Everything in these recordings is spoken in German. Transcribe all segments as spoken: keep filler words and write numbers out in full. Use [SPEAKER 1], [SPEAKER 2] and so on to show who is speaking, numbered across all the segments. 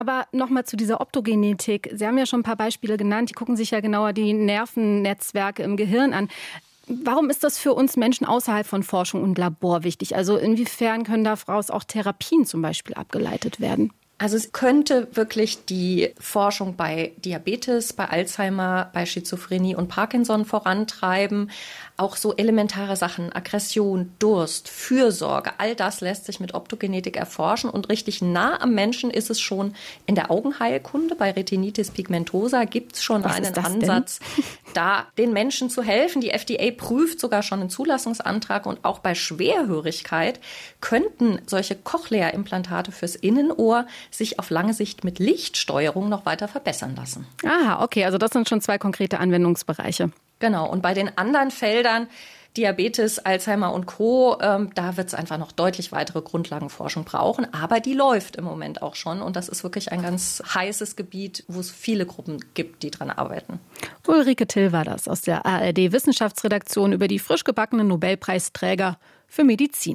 [SPEAKER 1] Aber nochmal zu dieser Optogenetik. Sie haben ja schon ein paar Beispiele genannt. Die gucken sich ja genauer die Nervennetzwerke im Gehirn an. Warum ist das für uns Menschen außerhalb von Forschung und Labor wichtig? Also inwiefern können daraus auch Therapien zum Beispiel abgeleitet werden?
[SPEAKER 2] Also es könnte wirklich die Forschung bei Diabetes, bei Alzheimer, bei Schizophrenie und Parkinson vorantreiben. Auch so elementare Sachen, Aggression, Durst, Fürsorge, all das lässt sich mit Optogenetik erforschen. Und richtig nah am Menschen ist es schon in der Augenheilkunde. Bei Retinitis pigmentosa gibt es schon
[SPEAKER 1] Was
[SPEAKER 2] einen
[SPEAKER 1] ist das
[SPEAKER 2] Ansatz, da den Menschen zu helfen. Die F D A prüft sogar schon einen Zulassungsantrag. Und auch bei Schwerhörigkeit könnten solche Cochlea-Implantate fürs Innenohr sich auf lange Sicht mit Lichtsteuerung noch weiter verbessern lassen.
[SPEAKER 1] Aha, okay, also das sind schon zwei konkrete Anwendungsbereiche.
[SPEAKER 2] Genau, und bei den anderen Feldern, Diabetes, Alzheimer und Co., ähm, da wird es einfach noch deutlich weitere Grundlagenforschung brauchen. Aber die läuft im Moment auch schon und das ist wirklich ein ganz heißes Gebiet, wo es viele Gruppen gibt, die dran arbeiten.
[SPEAKER 1] Ulrike Till war das aus der A R D-Wissenschaftsredaktion über die frisch gebackenen Nobelpreisträger für Medizin.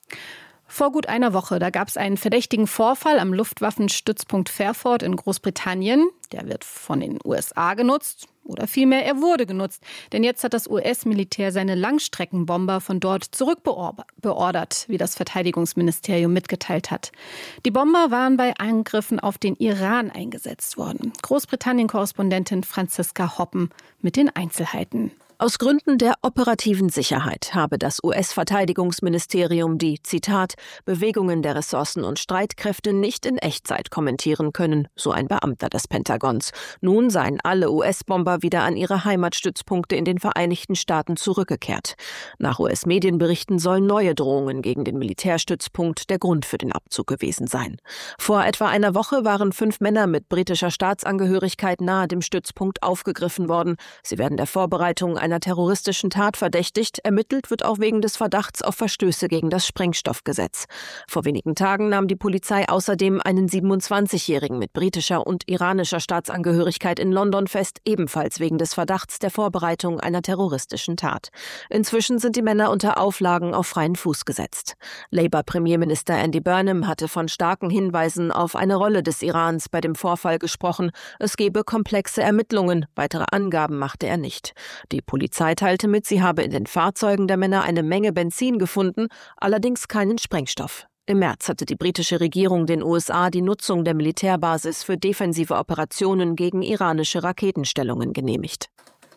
[SPEAKER 1] Vor gut einer Woche, da gab es einen verdächtigen Vorfall am Luftwaffenstützpunkt Fairford in Großbritannien. Der wird von den U S A genutzt. Oder vielmehr, er wurde genutzt. Denn jetzt hat das U S-Militär seine Langstreckenbomber von dort zurückbeordert, wie das Verteidigungsministerium mitgeteilt hat. Die Bomber waren bei Angriffen auf den Iran eingesetzt worden. Großbritannien-Korrespondentin Franziska Hoppen mit den Einzelheiten.
[SPEAKER 3] Aus Gründen der operativen Sicherheit habe das U S-Verteidigungsministerium die, Zitat, Bewegungen der Ressourcen und Streitkräfte nicht in Echtzeit kommentieren können, so ein Beamter des Pentagons. Nun seien alle U S-Bomber wieder an ihre Heimatstützpunkte in den Vereinigten Staaten zurückgekehrt. Nach U S-Medienberichten sollen neue Drohungen gegen den Militärstützpunkt der Grund für den Abzug gewesen sein. Vor etwa einer Woche waren fünf Männer mit britischer Staatsangehörigkeit nahe dem Stützpunkt aufgegriffen worden. Sie werden der Vorbereitung einer terroristischen Tat verdächtigt. Ermittelt wird auch wegen des Verdachts auf Verstöße gegen das Sprengstoffgesetz. Vor wenigen Tagen nahm die Polizei außerdem einen siebenundzwanzigjährigen mit britischer und iranischer Staatsangehörigkeit in London fest, ebenfalls wegen des Verdachts der Vorbereitung einer terroristischen Tat. Inzwischen sind die Männer unter Auflagen auf freien Fuß gesetzt. Labour-Premierminister Andy Burnham hatte von starken Hinweisen auf eine Rolle des Irans bei dem Vorfall gesprochen. Es gebe komplexe Ermittlungen. Weitere Angaben machte er nicht. Die Polizei teilte mit, sie habe in den Fahrzeugen der Männer eine Menge Benzin gefunden, allerdings keinen Sprengstoff. Im März hatte die britische Regierung den U S A die Nutzung der Militärbasis für defensive Operationen gegen iranische Raketenstellungen genehmigt.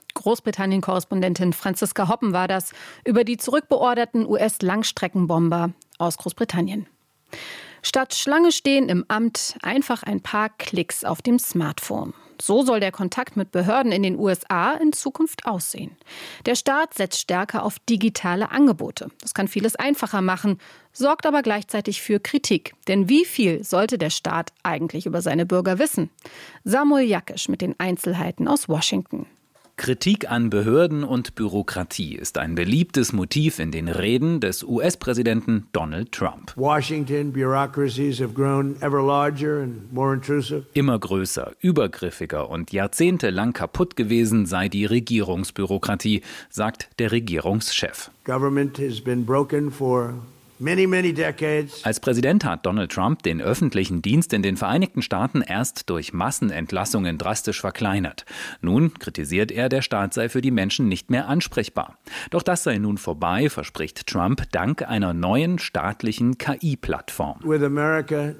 [SPEAKER 1] Großbritannien-Korrespondentin Franziska Hoppen war das über die zurückbeorderten U S-Langstreckenbomber aus Großbritannien. Statt Schlange stehen im Amt einfach ein paar Klicks auf dem Smartphone. So soll der Kontakt mit Behörden in den U S A in Zukunft aussehen. Der Staat setzt stärker auf digitale Angebote. Das kann vieles einfacher machen, sorgt aber gleichzeitig für Kritik. Denn wie viel sollte der Staat eigentlich über seine Bürger wissen? Samuel Jakisch mit den Einzelheiten aus Washington.
[SPEAKER 4] Kritik an Behörden und Bürokratie ist ein beliebtes Motiv in den Reden des U S-Präsidenten Donald Trump.
[SPEAKER 5] Washington bureaucracies have grown ever larger and more intrusive.
[SPEAKER 4] Immer größer, übergriffiger und jahrzehntelang kaputt gewesen sei die Regierungsbürokratie, sagt der Regierungschef.
[SPEAKER 5] Government has been broken for Many, many decades.
[SPEAKER 4] Als Präsident hat Donald Trump den öffentlichen Dienst in den Vereinigten Staaten erst durch Massenentlassungen drastisch verkleinert. Nun kritisiert er, der Staat sei für die Menschen nicht mehr ansprechbar. Doch das sei nun vorbei, verspricht Trump dank einer neuen staatlichen K I-Plattform.
[SPEAKER 5] With America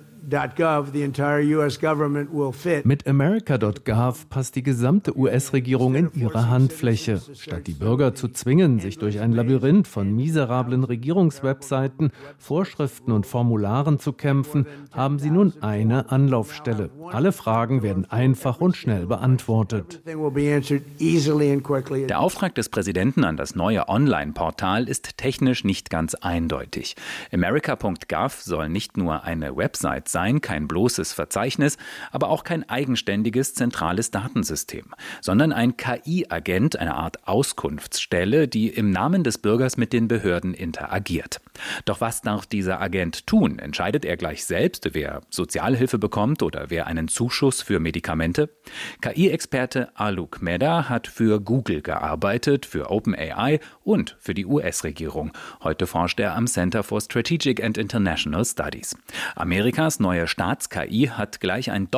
[SPEAKER 6] Mit America Punkt gov passt die gesamte U S-Regierung in ihre Handfläche. Statt die Bürger zu zwingen, sich durch ein Labyrinth von miserablen Regierungswebseiten, Vorschriften und Formularen zu kämpfen, haben sie nun eine Anlaufstelle. Alle Fragen werden einfach und schnell beantwortet.
[SPEAKER 4] Der Auftrag des Präsidenten an das neue Online-Portal ist technisch nicht ganz eindeutig. America Punkt gov soll nicht nur eine Website sein, kein bloßes Verzeichnis, aber auch kein eigenständiges zentrales Datensystem, sondern ein K I-Agent, eine Art Auskunftsstelle, die im Namen des Bürgers mit den Behörden interagiert. Doch was darf dieser Agent tun? Entscheidet er gleich selbst, wer Sozialhilfe bekommt oder wer einen Zuschuss für Medikamente? K I-Experte Alok Mehta hat für Google gearbeitet, für OpenAI und für die U S-Regierung. Heute forscht er am Center for Strategic and International Studies. Amerikas neue Staats-K I hat gleich ein